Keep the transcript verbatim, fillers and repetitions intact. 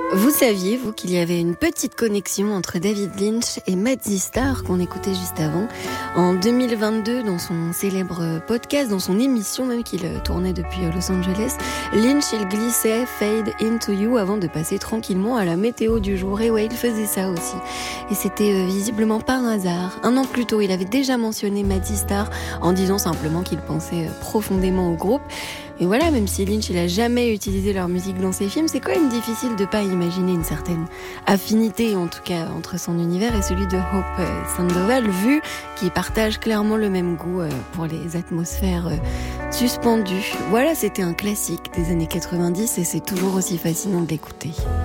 Vous saviez, vous, qu'il y avait une petite connexion entre David Lynch et Mazzy Star, qu'on écoutait juste avant. En deux mille vingt-deux, dans son célèbre podcast, dans son émission même qu'il tournait depuis Los Angeles, Lynch, il glissait Fade Into You avant de passer tranquillement à la météo du jour. Et ouais, il faisait ça aussi. Et c'était euh, visiblement par hasard. Un an plus tôt, il avait déjà mentionné Mazzy Star en disant simplement qu'il pensait euh, profondément au groupe. Et voilà, même si Lynch il a jamais utilisé leur musique dans ses films, c'est quand même difficile de pas imaginer une certaine affinité, en tout cas, entre son univers et celui de Hope Sandoval, vu qu'ils partagent clairement le même goût pour les atmosphères suspendues. Voilà, c'était un classique des années quatre-vingt-dix et c'est toujours aussi fascinant de l'écouter.